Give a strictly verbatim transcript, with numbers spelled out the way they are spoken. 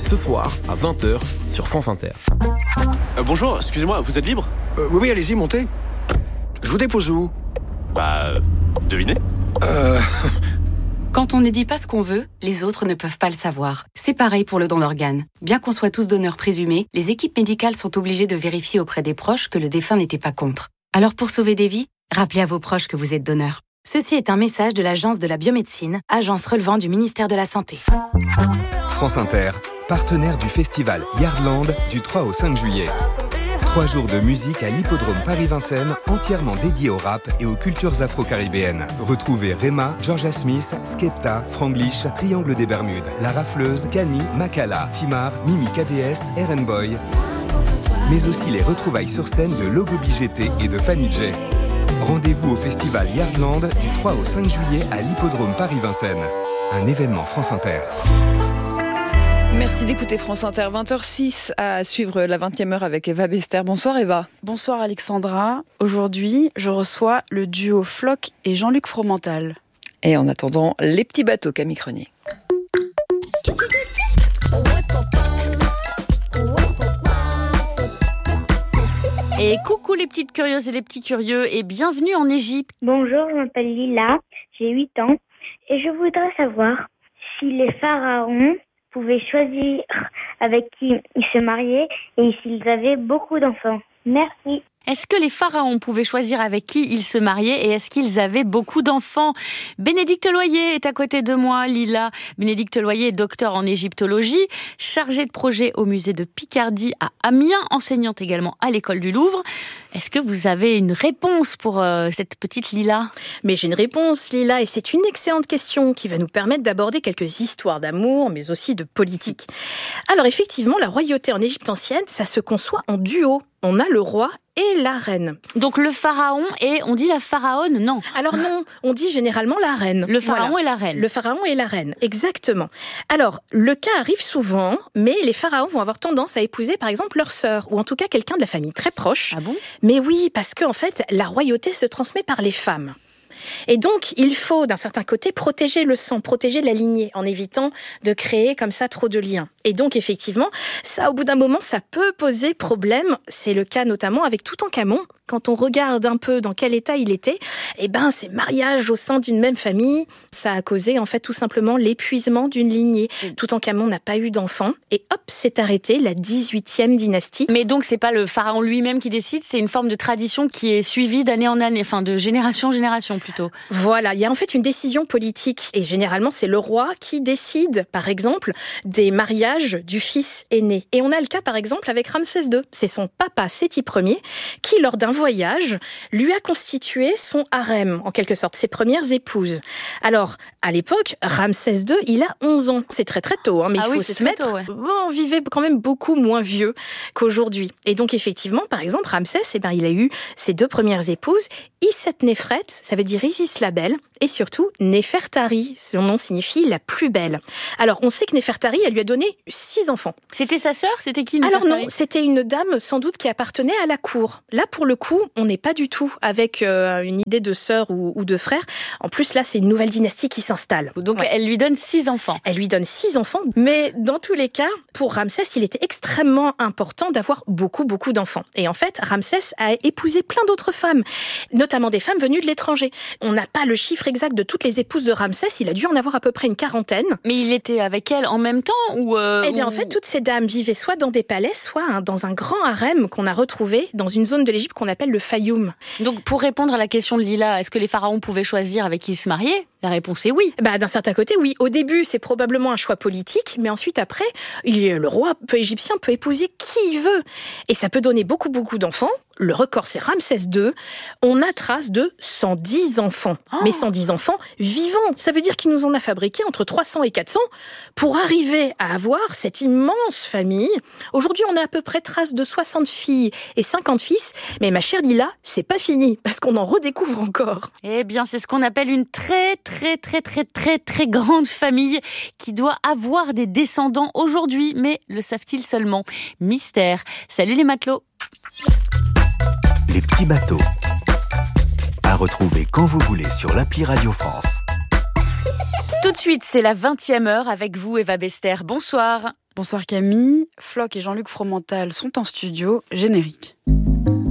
ce soir à vingt heures sur France Inter. Euh, bonjour, excusez-moi, vous êtes libre ? euh, Oui, oui, allez-y, montez. Je vous dépose où ? Bah, euh, devinez ? Euh... Quand on ne dit pas ce qu'on veut, les autres ne peuvent pas le savoir. C'est pareil pour le don d'organes. Bien qu'on soit tous donneurs présumés, les équipes médicales sont obligées de vérifier auprès des proches que le défunt n'était pas contre. Alors pour sauver des vies, rappelez à vos proches que vous êtes donneur. Ceci est un message de l'Agence de la biomédecine, agence relevant du ministère de la Santé. France Inter, partenaire du festival Yardland du trois au cinq juillet. Trois jours de musique à l'hippodrome Paris-Vincennes, entièrement dédié au rap et aux cultures afro-caribéennes. Retrouvez Rema, Georgia Smith, Skepta, Franglish, Triangle des Bermudes, La Rafleuse, Kani, Makala, Timar, Mimi K D S, Eren Boy. Mais aussi les retrouvailles sur scène de Logo B G T et de Fanny J. Rendez-vous au festival Yardland du trois au cinq juillet à l'hippodrome Paris-Vincennes. Un événement France Inter. Merci d'écouter France Inter, vingt heures six à suivre la vingtième heure avec Eva Bester. Bonsoir Eva. Bonsoir Alexandra. Aujourd'hui, je reçois le duo Floch et Jean-Luc Fromental. Et en attendant, les petits bateaux, Camille Crenier. Et coucou les petites curieuses et les petits curieux et bienvenue en Égypte. Bonjour, je m'appelle Lila, j'ai huit ans et je voudrais savoir si les pharaons pouvaient choisir avec qui ils se mariaient et s'ils avaient beaucoup d'enfants. Merci. Est-ce que les pharaons pouvaient choisir avec qui ils se mariaient et est-ce qu'ils avaient beaucoup d'enfants ? Bénédicte Loyer est à côté de moi, Lila. Bénédicte Loyer est docteur en égyptologie, chargée de projet au musée de Picardie à Amiens, enseignante également à l'école du Louvre. Est-ce que vous avez une réponse pour euh, cette petite Lila ? Mais j'ai une réponse, Lila, et c'est une excellente question qui va nous permettre d'aborder quelques histoires d'amour, mais aussi de politique. Alors effectivement, la royauté en Égypte ancienne, ça se conçoit en duo. On a le roi et la reine. Donc le pharaon et on dit la pharaone, non ? Alors non, on dit généralement la reine. Le pharaon voilà. et la reine. Le pharaon et la reine, exactement. Alors, le cas arrive souvent, mais les pharaons vont avoir tendance à épouser par exemple leur sœur, ou en tout cas quelqu'un de la famille très proche. Ah bon ? Mais oui, parce qu'en fait, la royauté se transmet par les femmes. Et donc, il faut, d'un certain côté, protéger le sang, protéger la lignée, en évitant de créer comme ça trop de liens. Et donc, effectivement, ça, au bout d'un moment, ça peut poser problème. C'est le cas notamment avec Toutankhamon. Quand on regarde un peu dans quel état il était, eh ben, ces mariages au sein d'une même famille, ça a causé, en fait, tout simplement l'épuisement d'une lignée. Toutankhamon n'a pas eu d'enfant, et hop, s'est arrêtée la dix-huitième dynastie. Mais donc, c'est pas le pharaon lui-même qui décide, c'est une forme de tradition qui est suivie d'année en année, enfin, de génération en génération, plutôt. Voilà, il y a en fait une décision politique, et généralement, c'est le roi qui décide, par exemple, des mariages du fils aîné. Et on a le cas, par exemple, avec Ramsès deux. C'est son papa, Séti Ier, qui, lors d'un voyage, lui a constitué son harem, en quelque sorte, ses premières épouses. Alors, à l'époque, Ramsès deux, il a onze ans. C'est très très tôt, hein, mais ah il oui, faut se mettre... Tôt, ouais. Bon, on vivait quand même beaucoup moins vieux qu'aujourd'hui. Et donc, effectivement, par exemple, Ramsès, eh ben, il a eu ses deux premières épouses, Iset-Nefret, ça veut dire Isis la belle, et surtout Néfertari, son nom signifie la plus belle. Alors, on sait que Néfertari, elle lui a donné six enfants. C'était sa sœur ? C'était qui, Néfertari ? Alors non, c'était une dame sans doute qui appartenait à la cour. Là, pour le coup, on n'est pas du tout avec euh, une idée de sœur ou, ou de frère. En plus, là, c'est une nouvelle dynastie qui s'installe. Donc, ouais. Elle lui donne six enfants. Elle lui donne six enfants. Mais dans tous les cas, pour Ramsès, il était extrêmement important d'avoir beaucoup, beaucoup d'enfants. Et en fait, Ramsès a épousé plein d'autres femmes, notamment des femmes venues de l'étranger. On n'a pas le chiffre exact de toutes les épouses de Ramsès. Il a dû en avoir à peu près une quarantaine. Mais il était avec elles en même temps ou euh, Eh bien, ou... en fait, toutes ces dames vivaient soit dans des palais, soit hein, dans un grand harem qu'on a retrouvé dans une zone de l'Égypte qu'on appelle le Fayoum. Donc, pour répondre à la question de Lila, est-ce que les pharaons pouvaient choisir avec qui ils se mariaient ? La réponse est oui. Bah, d'un certain côté, oui. Au début, c'est probablement un choix politique, mais ensuite, après, il, le roi égyptien peut épouser qui il veut. Et ça peut donner beaucoup, beaucoup d'enfants. Le record, c'est Ramsès deux. On a trace de cent dix enfants. Oh. Mais cent dix enfants vivants. Ça veut dire qu'il nous en a fabriqué entre trois cents et quatre cents pour arriver à avoir cette immense famille. Aujourd'hui, on a à peu près trace de soixante filles et cinquante fils. Mais ma chère Lila, c'est pas fini, parce qu'on en redécouvre encore. Eh bien, c'est ce qu'on appelle une très, très, très, très, très, très grande famille qui doit avoir des descendants aujourd'hui. Mais le savent-ils seulement ? Mystère. Salut les matelots. Les petits bateaux. À retrouver quand vous voulez sur l'appli Radio France. Tout de suite, c'est la vingtième heure avec vous, Eva Bester. Bonsoir. Bonsoir Camille, Floch et Jean-Luc Fromental sont en studio. Générique.